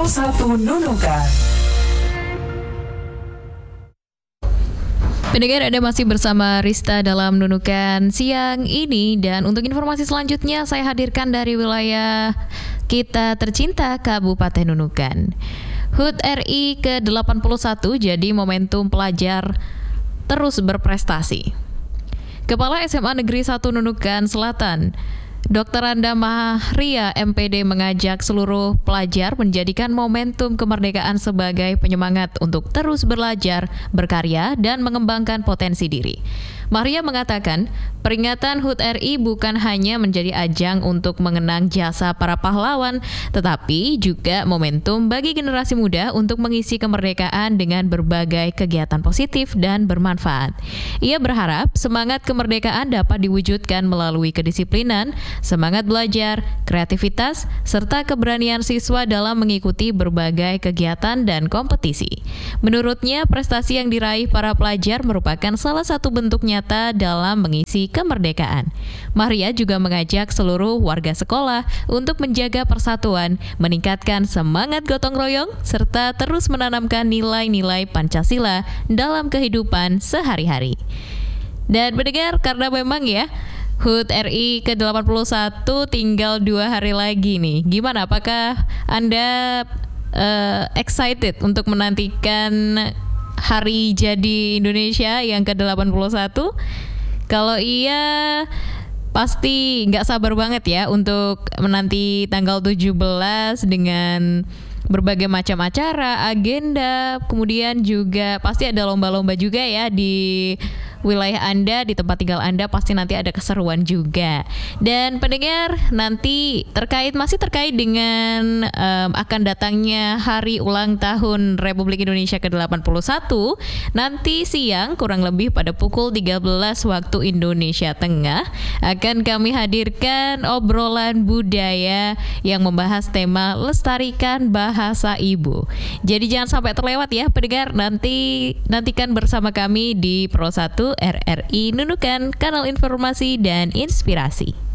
1 Nunukan. Pendengar, Anda masih bersama Rista dalam Nunukan siang ini. Dan untuk informasi selanjutnya saya hadirkan dari wilayah kita tercinta Kabupaten Nunukan. HUT RI ke-81 jadi momentum pelajar terus berprestasi. Kepala SMA Negeri 1 Nunukan Selatan, Dr. Anda Mahria MPD mengajak seluruh pelajar menjadikan momentum kemerdekaan sebagai penyemangat untuk terus belajar, berkarya, dan mengembangkan potensi diri. Mahria mengatakan, peringatan HUT RI bukan hanya menjadi ajang untuk mengenang jasa para pahlawan, tetapi juga momentum bagi generasi muda untuk mengisi kemerdekaan dengan berbagai kegiatan positif dan bermanfaat. Ia berharap semangat kemerdekaan dapat diwujudkan melalui kedisiplinan, semangat belajar, kreativitas, serta keberanian siswa dalam mengikuti berbagai kegiatan dan kompetisi. Menurutnya, prestasi yang diraih para pelajar merupakan salah satu bentuk nyata dalam mengisi kemerdekaan. Mahria juga mengajak seluruh warga sekolah untuk menjaga persatuan, meningkatkan semangat gotong royong, serta terus menanamkan nilai-nilai Pancasila dalam kehidupan sehari-hari. Dan mendengar, karena memang ya, HUT RI ke-81 tinggal 2 hari lagi nih. Gimana? Apakah Anda excited untuk menantikan Hari Jadi Indonesia yang ke-81? Kalau iya, pasti nggak sabar banget ya untuk menanti tanggal 17 dengan berbagai macam acara, agenda, kemudian juga pasti ada lomba-lomba juga ya di wilayah Anda, di tempat tinggal Anda, pasti nanti ada keseruan juga. Dan pendengar, nanti masih terkait dengan akan datangnya hari ulang tahun Republik Indonesia ke-81, nanti siang kurang lebih pada pukul 13 waktu Indonesia Tengah akan kami hadirkan obrolan budaya yang membahas tema lestarikan bahasa ibu. Jadi jangan sampai terlewat ya pendengar, nantikan bersama kami di Pro 1 RRI Nunukan, kanal informasi dan inspirasi.